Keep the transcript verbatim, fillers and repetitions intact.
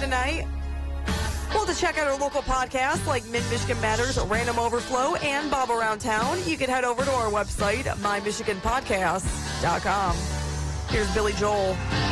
tonight. Well, to check out our local podcasts like Mid-Michigan Matters, Random Overflow, and Bob Around Town, you can head over to our website, my michigan podcast dot com. Here's Billy Joel.